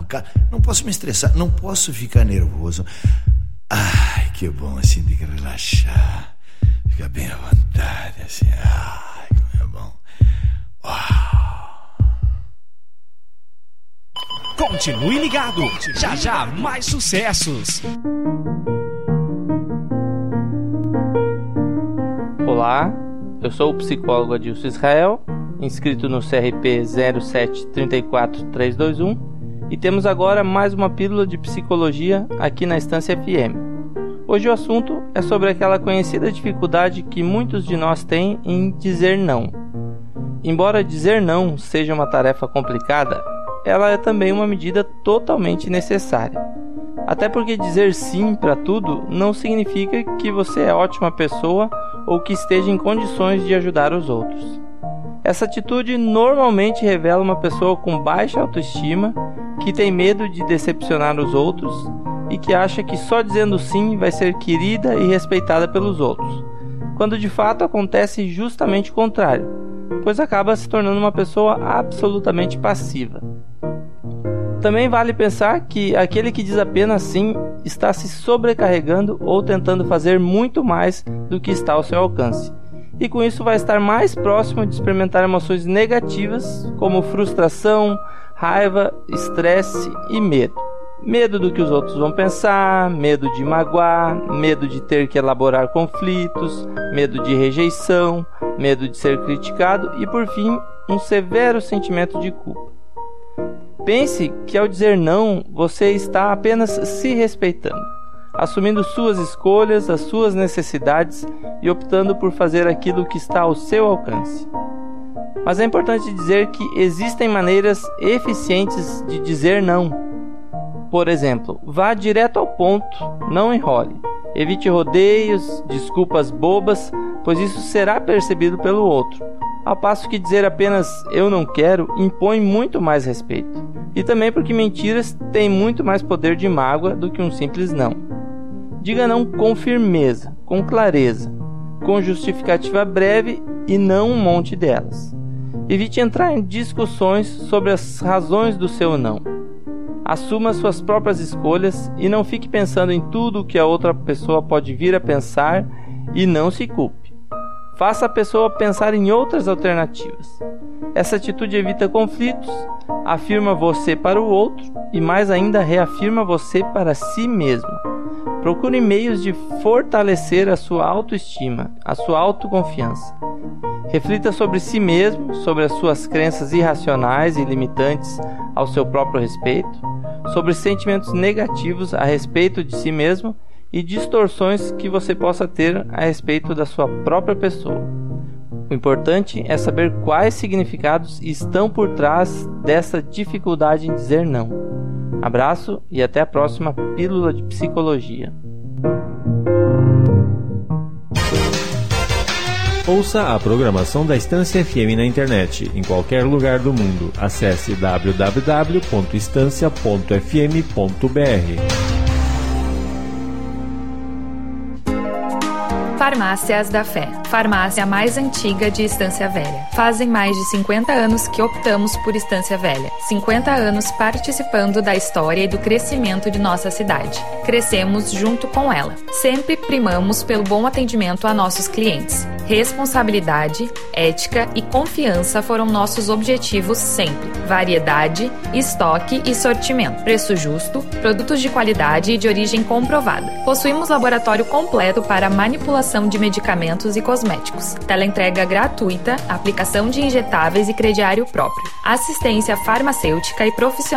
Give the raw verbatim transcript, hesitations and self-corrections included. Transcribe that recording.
calma. Não posso me estressar, não posso ficar nervoso. Ai, que bom assim, tem que relaxar. Ficar bem à vontade, assim. Ai, como é bom. Uau. Continue ligado, já já mais sucessos. Olá, eu sou o psicólogo Adilson Israel, inscrito no C R P zero sete três quatro três dois um, e temos agora mais uma pílula de psicologia aqui na Estância F M. Hoje o assunto é sobre aquela conhecida dificuldade que muitos de nós têm em dizer não. Embora dizer não seja uma tarefa complicada, ela é também uma medida totalmente necessária. Até porque dizer sim para tudo não significa que você é ótima pessoa ou que esteja em condições de ajudar os outros. Essa atitude normalmente revela uma pessoa com baixa autoestima, que tem medo de decepcionar os outros e que acha que só dizendo sim vai ser querida e respeitada pelos outros, quando de fato acontece justamente o contrário, pois acaba se tornando uma pessoa absolutamente passiva. Também vale pensar que aquele que diz apenas sim está se sobrecarregando ou tentando fazer muito mais do que está ao seu alcance, e com isso vai estar mais próximo de experimentar emoções negativas como frustração, raiva, estresse e medo. Medo do que os outros vão pensar, medo de magoar, medo de ter que elaborar conflitos, medo de rejeição, medo de ser criticado e, por fim, um severo sentimento de culpa. Pense que ao dizer não, você está apenas se respeitando, assumindo suas escolhas, as suas necessidades e optando por fazer aquilo que está ao seu alcance. Mas é importante dizer que existem maneiras eficientes de dizer não. Por exemplo, vá direto ao ponto, não enrole. Evite rodeios, desculpas bobas, pois isso será percebido pelo outro. Ao passo que dizer apenas eu não quero impõe muito mais respeito. E também porque mentiras têm muito mais poder de mágoa do que um simples não. Diga não com firmeza, com clareza, com justificativa breve e não um monte delas. Evite entrar em discussões sobre as razões do seu não. Assuma suas próprias escolhas e não fique pensando em tudo o que a outra pessoa pode vir a pensar e não se culpe. Faça a pessoa pensar em outras alternativas. Essa atitude evita conflitos, afirma você para o outro e mais ainda reafirma você para si mesmo. Procure meios de fortalecer a sua autoestima, a sua autoconfiança. Reflita sobre si mesmo, sobre as suas crenças irracionais e limitantes ao seu próprio respeito, sobre sentimentos negativos a respeito de si mesmo e distorções que você possa ter a respeito da sua própria pessoa. O importante é saber quais significados estão por trás dessa dificuldade em dizer não. Abraço e até a próxima Pílula de Psicologia. Ouça a programação da Estância F M na internet, em qualquer lugar do mundo. Acesse w w w ponto estância ponto f m ponto b r. Farmácias da Fé, farmácia mais antiga de Estância Velha. Fazem mais de cinquenta anos que optamos por Estância Velha. cinquenta anos participando da história e do crescimento de nossa cidade. Crescemos junto com ela. Sempre primamos pelo bom atendimento a nossos clientes. Responsabilidade, ética e confiança foram nossos objetivos sempre. Variedade, estoque e sortimento. Preço justo, produtos de qualidade e de origem comprovada. Possuímos laboratório completo para manipulação de medicamentos e cosméticos. Teleentrega gratuita, aplicação de injetáveis e crediário próprio. Assistência farmacêutica e profissional